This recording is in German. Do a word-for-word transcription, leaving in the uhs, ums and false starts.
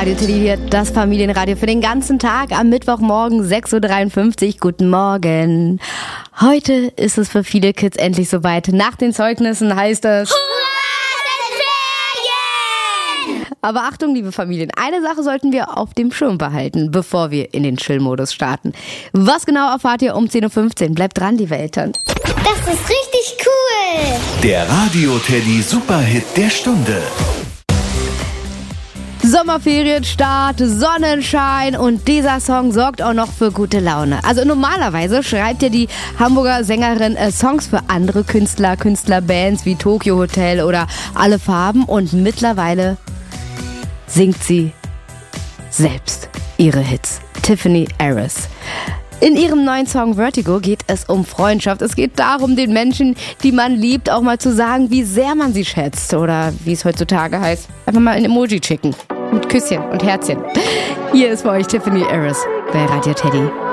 Radio Teddy hier, das Familienradio für den ganzen Tag am Mittwochmorgen sechs Uhr dreiundfünfzig. Guten Morgen. Heute ist es für viele Kids endlich soweit. Nach den Zeugnissen heißt es Ferien! Aber Achtung, liebe Familien, eine Sache sollten wir auf dem Schirm behalten, bevor wir in den Chill-Modus starten. Was genau erfahrt ihr um zehn Uhr fünfzehn? Bleibt dran, liebe Eltern. Das ist richtig cool. Der Radio Teddy Superhit der Stunde. Sommerferienstart, Sonnenschein und dieser Song sorgt auch noch für gute Laune. Also normalerweise schreibt ja die Hamburger Sängerin äh, Songs für andere Künstler, Künstlerbands wie Tokyo Hotel oder Alle Farben und mittlerweile singt sie selbst ihre Hits. Tiffany Harris. In ihrem neuen Song Vertigo geht es um Freundschaft. Es geht darum, den Menschen, die man liebt, auch mal zu sagen, wie sehr man sie schätzt. Oder wie es heutzutage heißt, einfach mal ein Emoji schicken. Mit Küsschen und Herzchen. Hier ist für euch Tiffany Harris bei Radio Teddy.